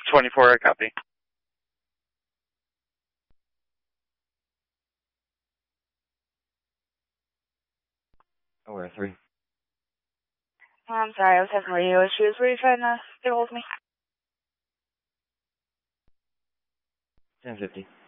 24, copy. Aware 3. I'm sorry, I was having radio issues. Were you trying to get a hold of me? 1050.